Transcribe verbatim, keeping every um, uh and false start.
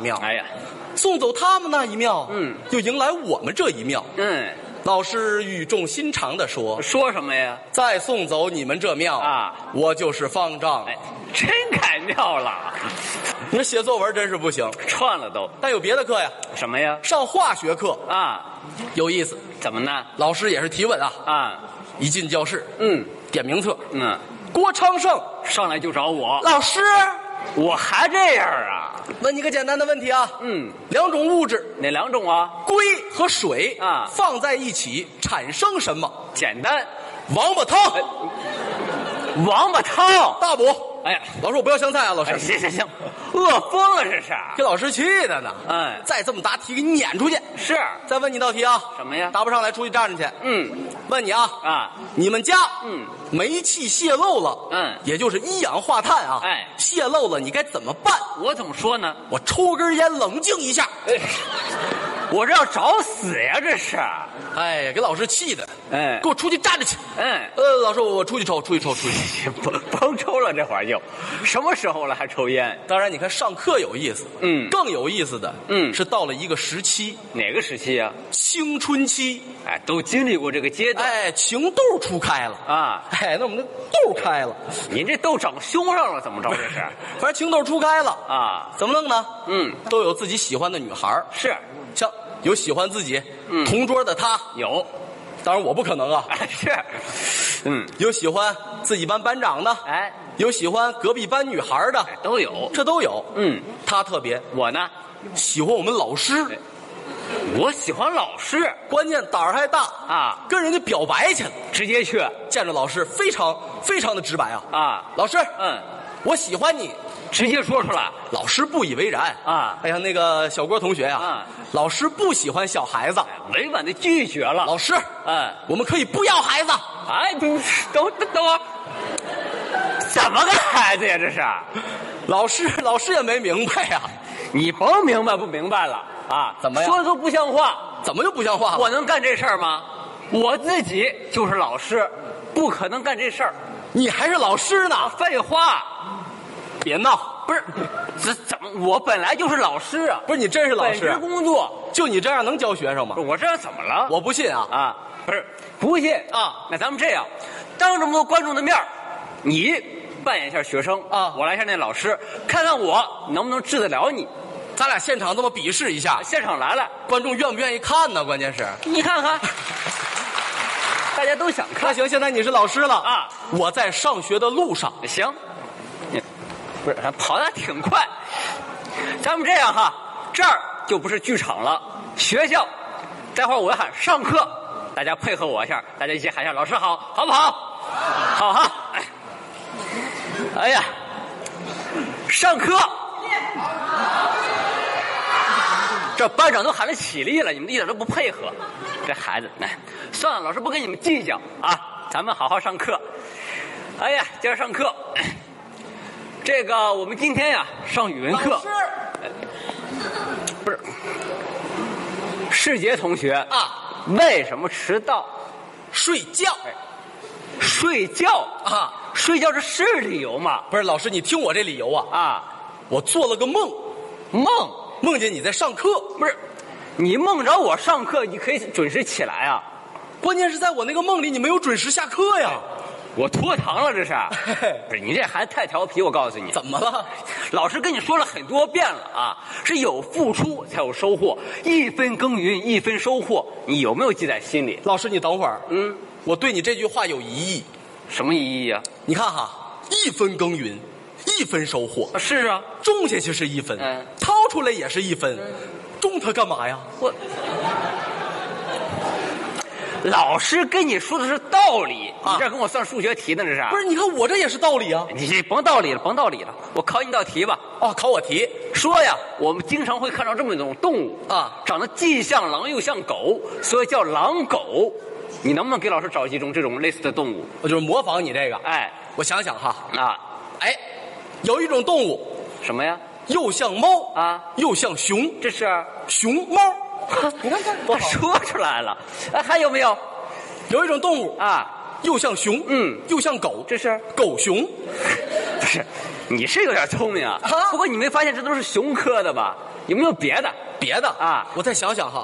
妙。 哎呀， 送走他们那一庙， 嗯， 又迎来我们这一庙。 嗯， 老师语重心长地说说什么呀？ 再送走你们这庙啊， 我就是方丈。 哎，真改庙了。 你说写作文真是不行， 串了都。 但有别的课呀， 什么呀？ 上化学课啊， 有意思。 怎么呢？ 老师也是提问啊， 啊， 一进教室， 嗯， 点名册， 嗯， 郭昌胜上来就找我， 老师， 我还这样啊？ 问你个简单的问题啊， 嗯， 两种物质， 哪两种啊？ 硅和水啊放在一起产生什么？ 简单， 王八汤。 王八汤。 大补。 哎呀， 老师我不要香菜啊，老师。 哎，行行行，饿疯了这是。 给老师气的呢。 哎， 再这么答题给你撵出去。 是。 再问你道题啊。 什么呀？ 答不上来出去站着去。 嗯， 问你啊啊， 你们家嗯煤气泄漏了， 嗯也就是一氧化碳啊， 哎泄漏了你该怎么办？ 我怎么说呢？ 我抽根烟冷静一下。 哎，我这要找死呀这是。 哎呀，给老师气的。 哎给我出去站着去。 嗯， 呃，老师我我出去抽，出去抽，出去抽。 甭甭抽了，这会儿就什么时候了还抽烟？ 当然，你看上课有意思， 嗯更有意思的， 嗯是到了一个时期， 哪个时期呀？ 青春期， 哎，都经历过这个阶段。 哎，情窦初开了啊， 哎，那我们的豆开了， 您这豆长胸上了，怎么着这是？ 反正情窦初开了啊， 怎么弄呢？ 嗯， 都有自己喜欢的女孩儿是像有喜欢自己、 嗯同桌的她， 有， 当然我不可能啊。 哎是，嗯， 有喜欢自己班班长的， 哎， 有喜欢隔壁班女孩的， 都有。 这都有。 嗯， 她特别我呢， 喜欢我们老师， 我喜欢老师关键胆儿还大啊， 跟人家表白去了。 直接去见着老师非常非常的直白啊啊， 老师， 嗯， 我喜欢你。 直接说出来老师不以为然啊。 哎呀，那个小郭同学呀、 啊， 老师不喜欢小孩子， 委婉的拒绝了。 老师， 嗯， 我们可以不要孩子。 哎，等等等会儿，怎么个孩子呀？这是， 老师，老师也没明白呀、 你甭明白不明白了啊？ 怎么呀说的都不像话？ 怎么就不像话了？ 我能干这事儿吗？我自己就是老师，不可能干这事儿。 你还是老师呢？ 废话， 别闹！ 不是，怎怎么？我本来就是老师啊， 不是你真是老本职师啊？ 工作。 就你这样能教学生吗不？是我这样怎么了？ 我不信啊！ 啊，不是不信啊那咱们这样，当这么多观众的面儿你扮演一下学生啊我来一下那老师，看看我能不能治得了你。 咱俩现场这么比试一下， 现场来了， 观众愿不愿意看呢？关键是， 你看看，大家都想看。 那行，现在你是老师了啊！ 我在上学的路上， 行，你不是跑得还挺快。咱们这样哈，这儿就不是剧场了，学校。待会儿我要喊上课，大家配合我一下，大家一起喊一下“老师好”，好不好？好哈！哎，哎呀，上课！这班长都喊得起立了，你们一点都不配合。这孩子，哎，算了，老师不跟你们计较啊，咱们好好上课。哎呀，接着上课。这个我们今天呀上语文课， 老师不是世杰同学啊， 为什么迟到？ 睡觉睡觉啊！ 睡觉这是理由吗？ 不是老师，你听我这理由啊！ 啊， 我做了个梦， 梦梦见你在上课， 不是你梦着我上课，你可以准时起来啊。 关键是在我那个梦里，你没有准时下课呀！ 我拖堂了，这是？不是你这孩子太调皮，我告诉你。 怎么了？ 老师跟你说了很多遍了啊，是有付出才有收获，一分耕耘一分收获，你有没有记在心里？ 老师，你等会儿， 嗯， 我对你这句话有疑义。 什么意义呀？ 你看哈，一分耕耘，一分收获。 啊，是啊， 种下去是一分， 嗯掏出来也是一分，种它干嘛呀？ 我老师跟你说的是道理， 啊你这跟我算数学题呢？这是？ 不是，你看我这也是道理啊！ 你甭道理了，甭道理了，我考你道题吧。 哦，考我题说呀，我们经常会看到这么一种动物啊， 长得既像狼又像狗，所以叫狼狗。你能不能给老师找几种这种类似的动物？ 我就是模仿你这个。 哎， 我想想哈， 啊， 哎，有一种动物什么呀？ 又像猫啊， 又像熊， 这是熊猫。你看看， 我说出来了。哎，还有没有？ 有一种动物啊， 又像熊， 嗯， 又像狗， 这是狗熊。 不是？你是有点聪明啊。 啊不过你没发现这都是熊科的吧？ 有没有别的？ 别的啊我再想想哈。